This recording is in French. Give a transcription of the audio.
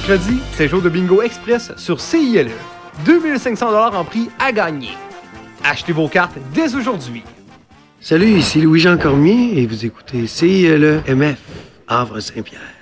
mercredi, c'est jour de bingo express sur CILE. 2500 $ en prix à gagner. Achetez vos cartes dès aujourd'hui. Salut, ici Louis-Jean Cormier et vous écoutez CILE MF, Havre-Saint-Pierre.